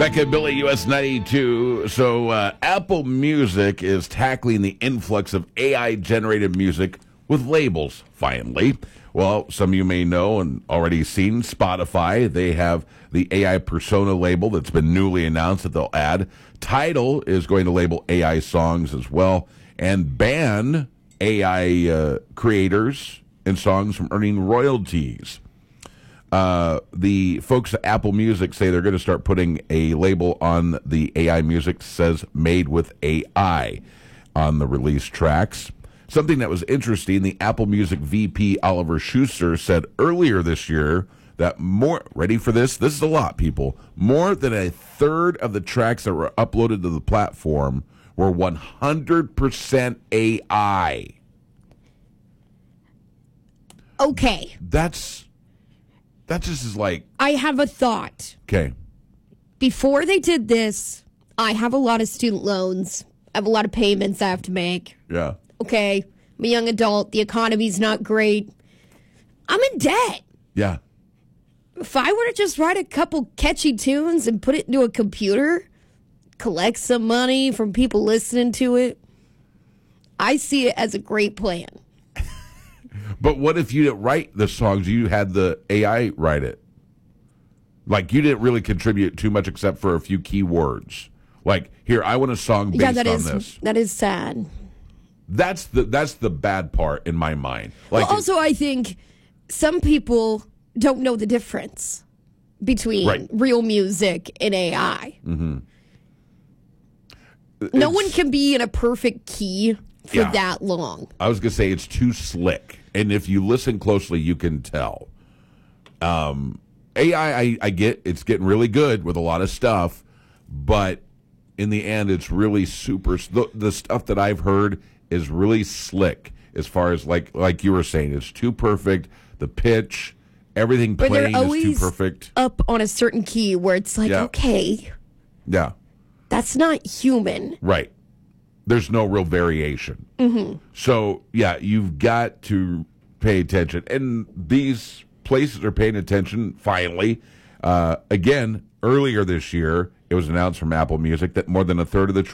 Becca Billy, US 92. So Apple Music is tackling the influx of AI-generated music with labels, finally. Well, some of you may know and already seen Spotify. They have the AI Persona label that's been newly announced that they'll add. Tidal is going to label AI songs as well and ban AI creators and songs from earning royalties. The folks at Apple Music say they're going to start putting a label on the AI music that says made with AI on the released tracks. Something that was interesting, the Apple Music VP Oliver Schuster said earlier this year that ready for this? This is a lot, people. More than a third of the tracks that were uploaded to the platform were 100% AI. Okay. That just is like... I have a thought. Okay. Before they did this, I have a lot of student loans. I have a lot of payments I have to make. Yeah. Okay. I'm a young adult. The economy's not great. I'm in debt. Yeah. If I were to just write a couple catchy tunes and put it into a computer, collect some money from people listening to it, I see it as a great plan. But what if you didn't write the songs? You had the AI write it. Like, you didn't really contribute too much except for a few keywords. Like, here, I want a song based on this. That is sad. That's the bad part in my mind. Like, well, also, I think some people don't know the difference between real music and AI. Mm-hmm. No one can be in a perfect key for that long. I was going to say it's too slick. And if you listen closely, you can tell. AI, I get, it's getting really good with a lot of stuff, but in the end, it's really super. The stuff that I've heard is really slick as far as, like you were saying, it's too perfect. The pitch, everything playing is too perfect. Up on a certain key where it's like, okay. Yeah. That's not human. Right. There's no real variation. Mm-hmm. So, yeah, you've got to pay attention. And these places are paying attention, finally. Again, earlier this year, it was announced from Apple Music that more than a third of the